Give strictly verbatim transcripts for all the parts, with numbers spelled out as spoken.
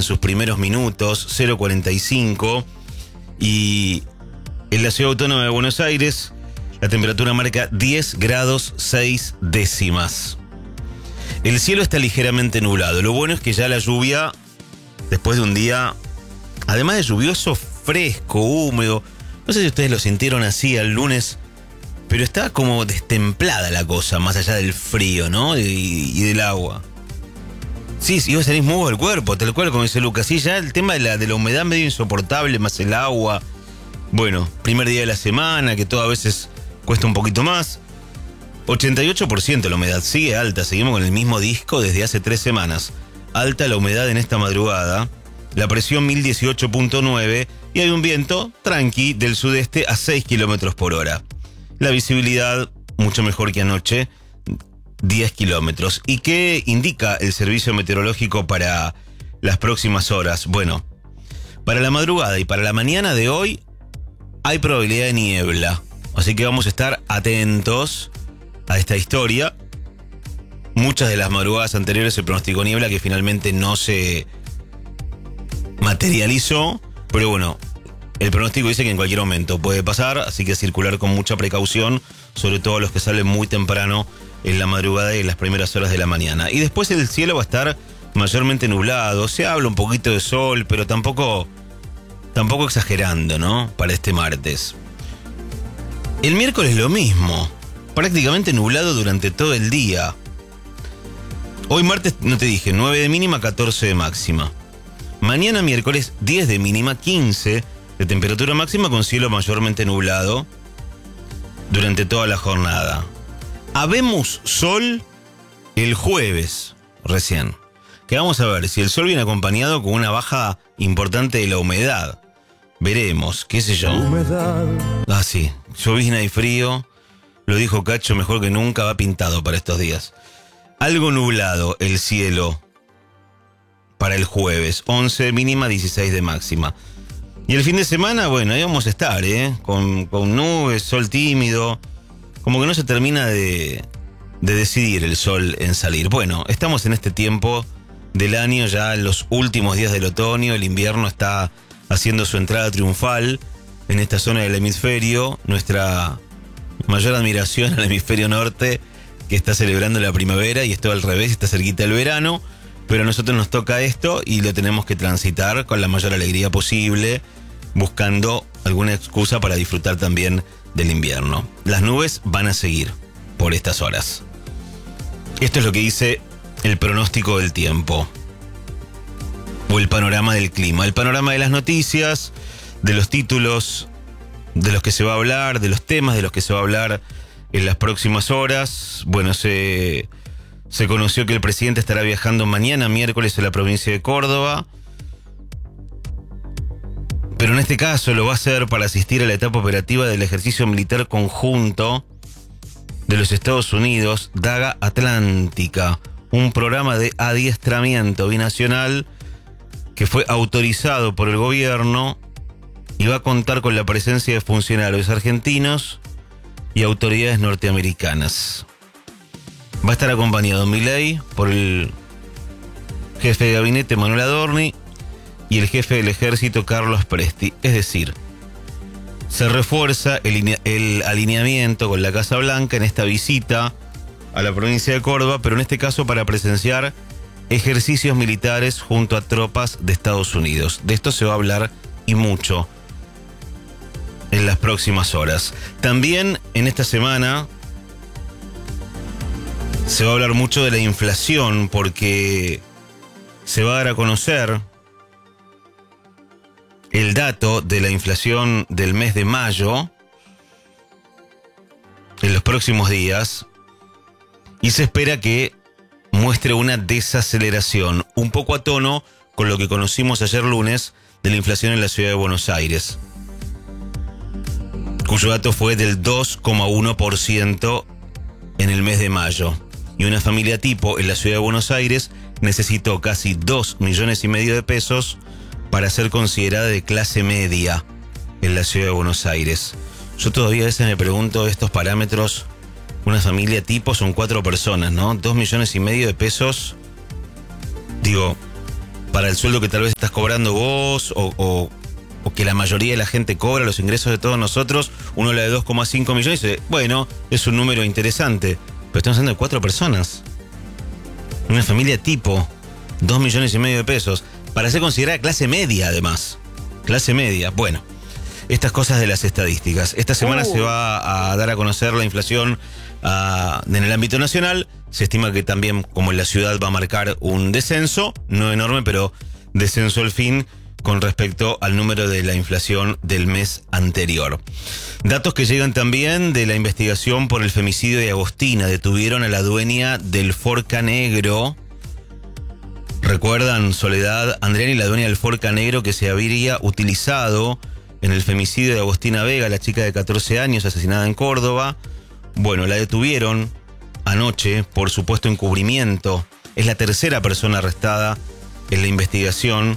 sus primeros minutos, cero cuarenta y cinco. Y en la ciudad autónoma de Buenos Aires, la temperatura marca diez grados seis décimas. El cielo está ligeramente nublado. Lo bueno es que ya la lluvia, después de un día, además de lluvioso, fresco, húmedo, no sé si ustedes lo sintieron así el lunes, pero está como destemplada la cosa, más allá del frío, ¿no? Y, y del agua. Sí, sí, iba a salir muy el cuerpo, tal cual, como dice Lucas. Sí, ya el tema de la, de la humedad medio insoportable, más el agua. Bueno, primer día de la semana, que todo a veces cuesta un poquito más. ochenta y ocho por ciento la humedad, sigue alta, seguimos con el mismo disco desde hace tres semanas. Alta la humedad en esta madrugada, la presión mil dieciocho punto nueve y hay un viento tranqui del sudeste a seis kilómetros por hora. La visibilidad mucho mejor que anoche, diez kilómetros. ¿Y qué indica el servicio meteorológico para las próximas horas? Bueno, para la madrugada y para la mañana de hoy hay probabilidad de niebla, así que vamos a estar atentos a esta historia. Muchas de las madrugadas anteriores se pronosticó niebla que finalmente no se materializó, pero bueno, el pronóstico dice que en cualquier momento puede pasar, así que circular con mucha precaución, sobre todo los que salen muy temprano en la madrugada y en las primeras horas de la mañana. Y después el cielo va a estar mayormente nublado, se habla un poquito de sol, pero tampoco, tampoco exagerando, ¿no? Para este martes. El miércoles lo mismo, prácticamente nublado durante todo el día. Hoy martes, no te dije, nueve de mínima, catorce de máxima. Mañana miércoles, diez de mínima, quince de temperatura máxima con cielo mayormente nublado durante toda la jornada. Habemos sol el jueves, recién. Que vamos a ver si el sol viene acompañado con una baja importante de la humedad. Veremos, qué sé yo. Humedad. Ah, sí, llovizna y frío. Lo dijo Cacho, mejor que nunca, va pintado para estos días. Algo nublado el cielo para el jueves, once de mínima, dieciséis de máxima. Y el fin de semana, bueno, ahí vamos a estar, ¿eh? Con, con nubes, sol tímido. Como que no se termina de, de decidir el sol en salir. Bueno, estamos en este tiempo del año, ya en los últimos días del otoño. El invierno está haciendo su entrada triunfal en esta zona del hemisferio. Nuestra mayor admiración al hemisferio norte, que está celebrando la primavera, y esto al revés, está cerquita el verano. Pero a nosotros nos toca esto y lo tenemos que transitar con la mayor alegría posible, buscando alguna excusa para disfrutar también del invierno. Las nubes van a seguir por estas horas. Esto es lo que dice el pronóstico del tiempo, o el panorama del clima, el panorama de las noticias, de los títulos de los que se va a hablar, de los temas de los que se va a hablar en las próximas horas. Bueno, se... Se conoció que el presidente estará viajando mañana, miércoles, a la provincia de Córdoba. Pero en este caso lo va a hacer para asistir a la etapa operativa del ejercicio militar conjunto de los Estados Unidos, Daga Atlántica, un programa de adiestramiento binacional que fue autorizado por el gobierno y va a contar con la presencia de funcionarios argentinos y autoridades norteamericanas. Va a estar acompañado Milei por el jefe de gabinete Manuel Adorni y el jefe del ejército Carlos Presti. Es decir, se refuerza el, el alineamiento con la Casa Blanca en esta visita a la provincia de Córdoba, pero en este caso para presenciar ejercicios militares junto a tropas de Estados Unidos. De esto se va a hablar y mucho en las próximas horas. También en esta semana se va a hablar mucho de la inflación, porque se va a dar a conocer el dato de la inflación del mes de mayo en los próximos días, y se espera que muestre una desaceleración, un poco a tono con lo que conocimos ayer lunes de la inflación en la ciudad de Buenos Aires, cuyo dato fue del dos coma uno por ciento en el mes de mayo. Y una familia tipo en la ciudad de Buenos Aires necesitó casi dos millones y medio de pesos para ser considerada de clase media en la ciudad de Buenos Aires. Yo todavía a veces me pregunto estos parámetros. Una familia tipo son cuatro personas, ¿no? Dos millones y medio de pesos. Digo, para el sueldo que tal vez estás cobrando vos o, o, o que la mayoría de la gente cobra, los ingresos de todos nosotros, uno le da dos coma cinco millones y dice, bueno, es un número interesante, pero estamos hablando de cuatro personas. Una familia tipo, dos millones y medio de pesos, para ser considerada clase media además. Clase media, bueno. Estas cosas de las estadísticas. Esta semana uh. se va a dar a conocer la inflación uh, en el ámbito nacional. Se estima que también, como en la ciudad, va a marcar un descenso, no enorme, pero descenso al fin con respecto al número de la inflación del mes anterior. Datos que llegan también de la investigación por el femicidio de Agostina. Detuvieron a la dueña del Forca Negro. ¿Recuerdan, Soledad, Andriani, la dueña del Forca Negro que se habría utilizado en el femicidio de Agostina Vega, la chica de catorce años asesinada en Córdoba? Bueno, la detuvieron anoche por supuesto encubrimiento. Es la tercera persona arrestada en la investigación,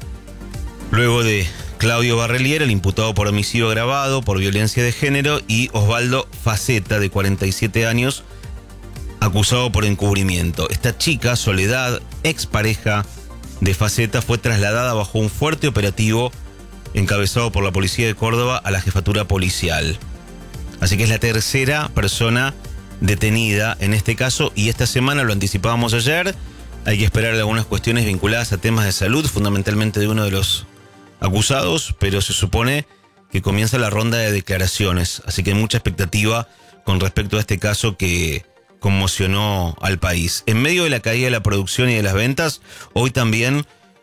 luego de Claudio Barrelier, el imputado por homicidio agravado, por violencia de género, y Osvaldo Faceta, de cuarenta y siete años, acusado por encubrimiento. Esta chica, Soledad, expareja de Faceta, fue trasladada bajo un fuerte operativo encabezado por la policía de Córdoba a la jefatura policial. Así que es la tercera persona detenida en este caso, y esta semana, lo anticipábamos ayer, hay que esperar algunas cuestiones vinculadas a temas de salud, fundamentalmente de uno de los acusados, pero se supone que comienza la ronda de declaraciones, así que hay mucha expectativa con respecto a este caso que conmocionó al país. En medio de la caída de la producción y de las ventas, hoy también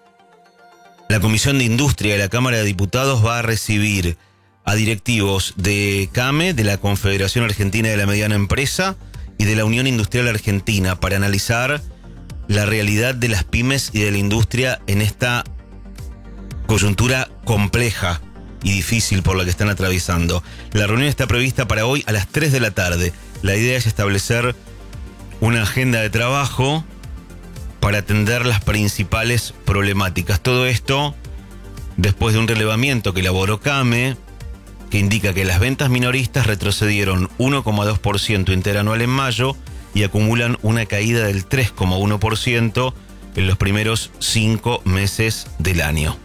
la Comisión de Industria de la Cámara de Diputados va a recibir a directivos de CAME, de la Confederación Argentina de la Mediana Empresa y de la Unión Industrial Argentina, para analizar la realidad de las pymes y de la industria en esta coyuntura compleja y difícil por la que están atravesando. La reunión está prevista para hoy a las tres de la tarde. La idea es establecer una agenda de trabajo para atender las principales problemáticas. Todo esto después de un relevamiento que elaboró CAME, que indica que las ventas minoristas retrocedieron uno coma dos por ciento interanual en mayo y acumulan una caída del tres coma uno por ciento en los primeros cinco meses del año.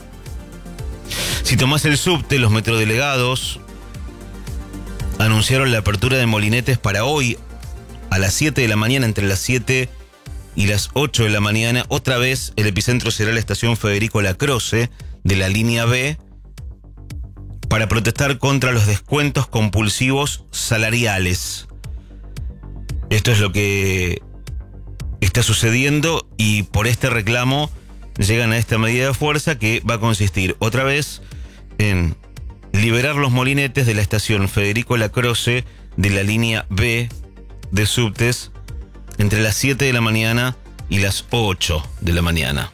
Si tomás el subte, los metrodelegados anunciaron la apertura de molinetes para hoy a las siete de la mañana, entre las siete y las ocho de la mañana. Otra vez el epicentro será la estación Federico Lacroze de la línea B, para protestar contra los descuentos compulsivos salariales. Esto es lo que está sucediendo, y por este reclamo llegan a esta medida de fuerza que va a consistir otra vez en liberar los molinetes de la estación Federico Lacroze de la línea B de subtes entre las siete de la mañana y las ocho de la mañana.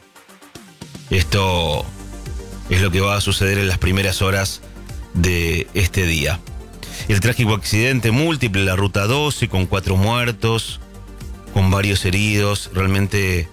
Esto es lo que va a suceder en las primeras horas de este día. El trágico accidente múltiple, la ruta doce, con cuatro muertos, con varios heridos, realmente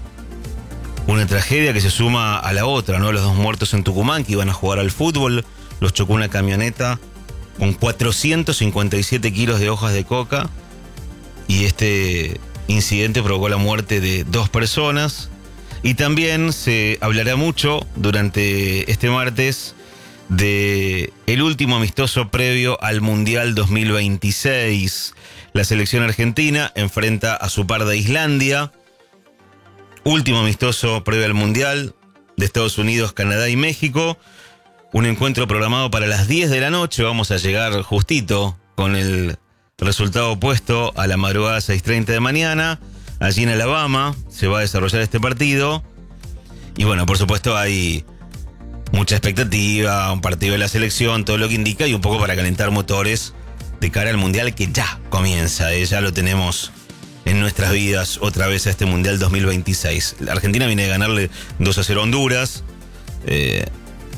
una tragedia que se suma a la otra, ¿no? Los dos muertos en Tucumán, que iban a jugar al fútbol, los chocó una camioneta con cuatrocientos cincuenta y siete kilos de hojas de coca, y este incidente provocó la muerte de dos personas. Y también se hablará mucho durante este martes de el último amistoso previo al Mundial dos mil veintiséis. La selección argentina enfrenta a su par de Islandia. Último amistoso previo al Mundial de Estados Unidos, Canadá y México. Un encuentro programado para las diez de la noche. Vamos a llegar justito con el resultado opuesto a la madrugada seis treinta de mañana. Allí en Alabama se va a desarrollar este partido. Y bueno, por supuesto hay mucha expectativa, un partido de la selección, todo lo que indica, y un poco para calentar motores de cara al Mundial que ya comienza, ¿eh? Ya lo tenemos en nuestras vidas otra vez a este Mundial dos mil veintiséis. La Argentina viene de ganarle dos a cero a Honduras, eh,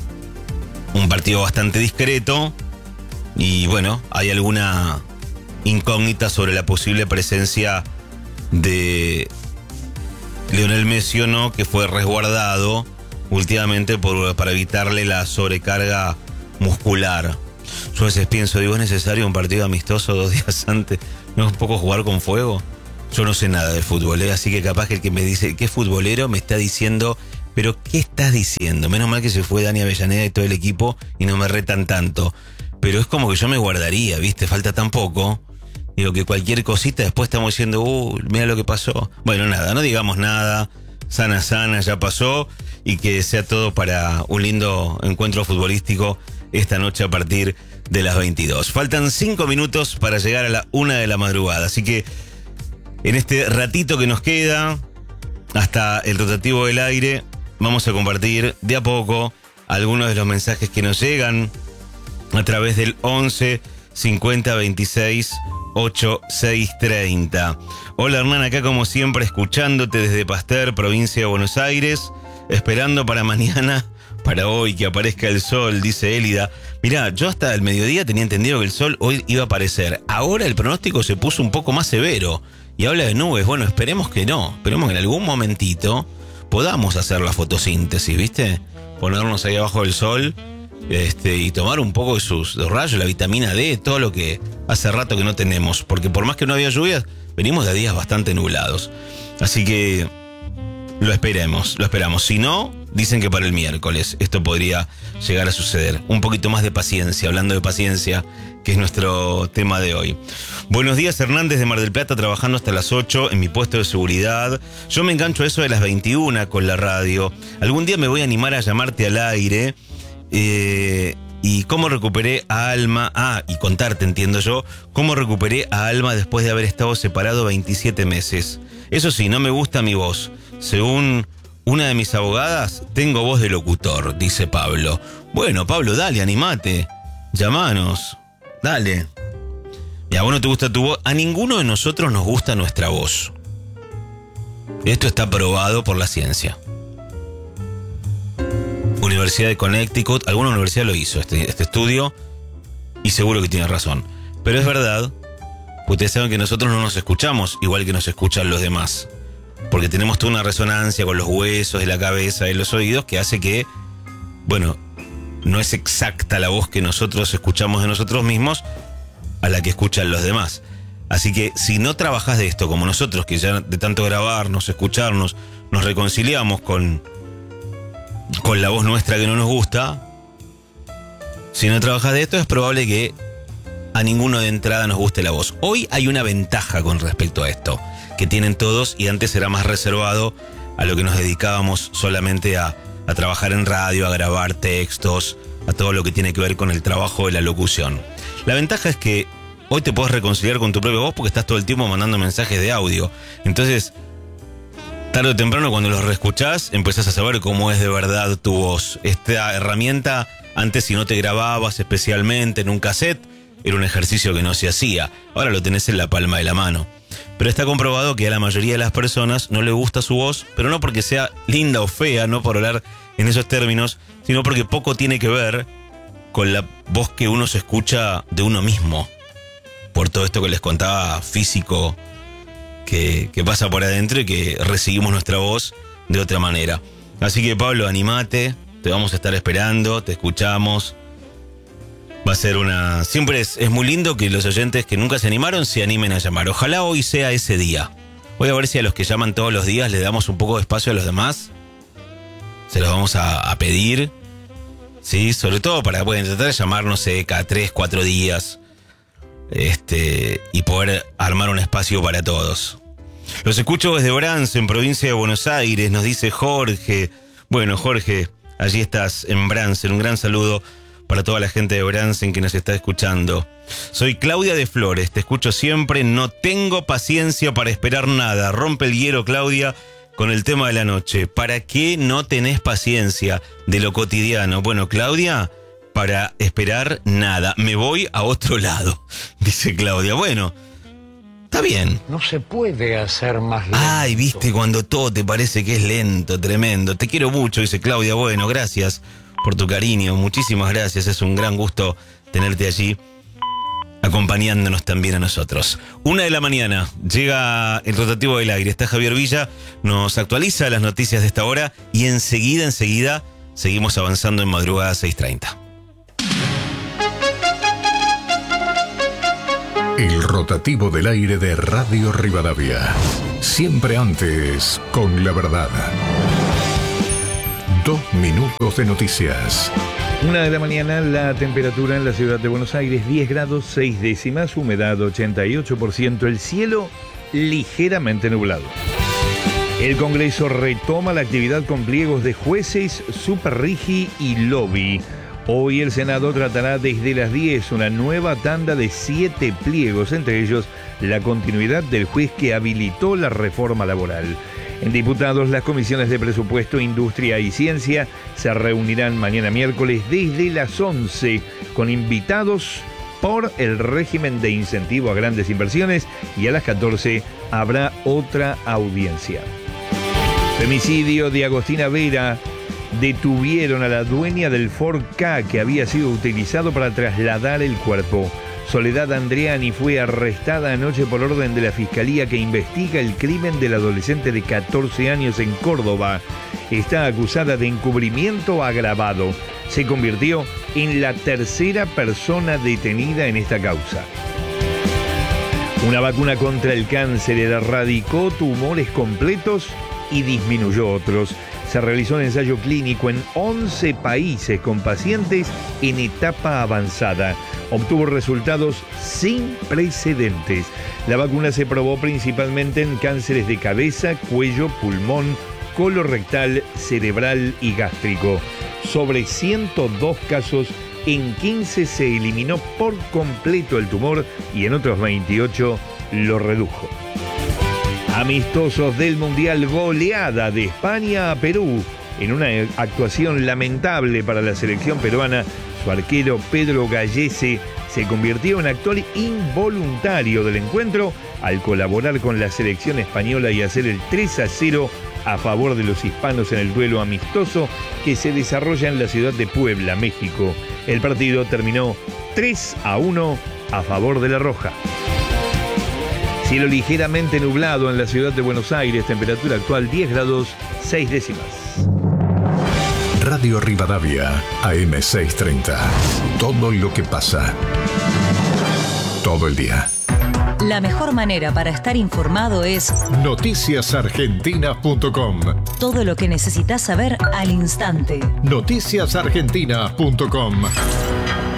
un partido bastante discreto, y bueno, hay alguna incógnita sobre la posible presencia de Lionel Messi o no, que fue resguardado últimamente por, para evitarle la sobrecarga muscular. Yo a veces pienso, digo, ¿es necesario un partido amistoso dos días antes? ¿No es un poco jugar con fuego? Yo no sé nada de fútbol, ¿eh? Así que capaz que el que me dice que es futbolero me está diciendo pero ¿qué estás diciendo? Menos mal que se fue Dani Avellaneda y todo el equipo y no me retan tanto. Pero es como que yo me guardaría, ¿viste? Falta tan poco. Digo que cualquier cosita después estamos diciendo, uh, mira lo que pasó. Bueno, nada, no digamos nada. Sana, sana, ya pasó. Y que sea todo para un lindo encuentro futbolístico esta noche a partir de las veintidós. Faltan cinco minutos para llegar a la una de la madrugada. Así que en este ratito que nos queda, hasta el rotativo del aire, vamos a compartir de a poco algunos de los mensajes que nos llegan a través del once cincuenta veintiséis ochenta y seis treinta. Hola Hernán, acá como siempre escuchándote desde Pasteur, provincia de Buenos Aires, esperando para mañana, para hoy que aparezca el sol, dice Élida. Mirá, yo hasta el mediodía tenía entendido que el sol hoy iba a aparecer. Ahora el pronóstico se puso un poco más severo y habla de nubes. Bueno, esperemos que no, esperemos que en algún momentito podamos hacer la fotosíntesis, ¿viste? Ponernos ahí abajo del sol este, y tomar un poco de sus de rayos, la vitamina D, todo lo que hace rato que no tenemos. Porque por más que no había lluvias, venimos de días bastante nublados. Así que lo esperemos, lo esperamos. Si no, dicen que para el miércoles esto podría llegar a suceder. Un poquito más de paciencia, hablando de paciencia, que es nuestro tema de hoy. Buenos días, Hernández de Mar del Plata, trabajando hasta las ocho en mi puesto de seguridad. Yo me engancho a eso de las veintiuna con la radio. Algún día me voy a animar a llamarte al aire. Eh, y cómo recuperé a Alma. Ah, y contarte, entiendo yo, cómo recuperé a Alma después de haber estado separado veintisiete meses. Eso sí, no me gusta mi voz. Según una de mis abogadas, tengo voz de locutor, dice Pablo. Bueno, Pablo, dale, animate. Llamanos. Dale. Y a vos no te gusta tu voz. A ninguno de nosotros nos gusta nuestra voz. Esto está probado por la ciencia. Universidad de Connecticut, alguna universidad lo hizo, este, este estudio, y seguro que tiene razón. Pero es verdad, ustedes saben que nosotros no nos escuchamos igual que nos escuchan los demás. Porque tenemos toda una resonancia con los huesos de la cabeza y los oídos que hace que, bueno, no es exacta la voz que nosotros escuchamos de nosotros mismos a la que escuchan los demás. Así que si no trabajas de esto como nosotros, que ya de tanto grabarnos, escucharnos, nos reconciliamos con, con la voz nuestra que no nos gusta, si no trabajas de esto es probable que a ninguno de entrada nos guste la voz. Hoy hay una ventaja con respecto a esto, que tienen todos, y antes era más reservado a lo que nos dedicábamos solamente a, a trabajar en radio, a grabar textos, a todo lo que tiene que ver con el trabajo de la locución. La ventaja es que hoy te puedes reconciliar con tu propia voz porque estás todo el tiempo mandando mensajes de audio. Entonces, tarde o temprano, cuando los reescuchás, empezás a saber cómo es de verdad tu voz. Esta herramienta, antes si no te grababas especialmente en un cassette, era un ejercicio que no se hacía. Ahora lo tenés en la palma de la mano. Pero está comprobado que a la mayoría de las personas no le gusta su voz, pero no porque sea linda o fea, no por hablar en esos términos, sino porque poco tiene que ver con la voz que uno se escucha de uno mismo. Por todo esto que les contaba físico que, que pasa por adentro y que recibimos nuestra voz de otra manera. Así que Pablo, animate, te vamos a estar esperando, te escuchamos. Va a ser una... Siempre es, es muy lindo que los oyentes que nunca se animaron se animen a llamar. Ojalá hoy sea ese día. Voy a ver si a los que llaman todos los días le damos un poco de espacio a los demás. Se los vamos a, a pedir. Sí, sobre todo para bueno, tratar de llamar, no sé, cada tres, cuatro días. Este, y poder armar un espacio para todos. Los escucho desde Brance, en provincia de Buenos Aires, nos dice Jorge. Bueno, Jorge, allí estás en Brance. Un gran saludo para toda la gente de Bransen que nos está escuchando. Soy Claudia de Flores, te escucho siempre, no tengo paciencia para esperar nada. Rompe el hielo, Claudia, con el tema de la noche. ¿Para qué no tenés paciencia de lo cotidiano? Bueno, Claudia, para esperar nada. Me voy a otro lado, dice Claudia. Bueno, está bien. No se puede hacer más lento. Ay, viste, cuando todo te parece que es lento, tremendo. Te quiero mucho, dice Claudia. Bueno, gracias por tu cariño, muchísimas gracias, es un gran gusto tenerte allí acompañándonos también a nosotros. Una de la mañana, llega el rotativo del aire, está Javier Villa, nos actualiza las noticias de esta hora y enseguida, enseguida, seguimos avanzando en madrugada seis treinta. El rotativo del aire de Radio Rivadavia, siempre antes con la verdad. Dos minutos de noticias. Una de la mañana, la temperatura en la ciudad de Buenos Aires, diez grados seis décimas, humedad ochenta y ocho por ciento, el cielo ligeramente nublado. El Congreso retoma la actividad con pliegos de jueces, superrigi y lobby. Hoy el Senado tratará desde las diez una nueva tanda de siete pliegos, entre ellos la continuidad del juez que habilitó la reforma laboral. En diputados, las comisiones de Presupuesto, Industria y Ciencia se reunirán mañana miércoles desde las once con invitados por el régimen de incentivo a grandes inversiones y a las catorce habrá otra audiencia. Femicidio de Agostina Vera. Detuvieron a la dueña del Ford Ka que había sido utilizado para trasladar el cuerpo. Soledad Andreani fue arrestada anoche por orden de la Fiscalía que investiga el crimen del adolescente de catorce años en Córdoba. Está acusada de encubrimiento agravado. Se convirtió en la tercera persona detenida en esta causa. Una vacuna contra el cáncer erradicó tumores completos y disminuyó otros. Se realizó un ensayo clínico en once países con pacientes en etapa avanzada. Obtuvo resultados sin precedentes. La vacuna se probó principalmente en cánceres de cabeza, cuello, pulmón, colorectal, cerebral y gástrico. Sobre ciento dos casos, en quince se eliminó por completo el tumor y en otros veintiocho lo redujo. Amistosos del Mundial, goleada de España a Perú. En una actuación lamentable para la selección peruana, su arquero Pedro Gallese se convirtió en actor involuntario del encuentro al colaborar con la selección española y hacer el tres a cero a favor de los hispanos en el duelo amistoso que se desarrolla en la ciudad de Puebla, México. El partido terminó tres a uno a favor de la Roja. Cielo ligeramente nublado en la ciudad de Buenos Aires, temperatura actual diez grados seis décimas. Radio Rivadavia, A M seiscientos treinta. Todo lo que pasa. Todo el día. La mejor manera para estar informado es noticias argentinas punto com. Todo lo que necesitas saber al instante. noticias argentinas punto com.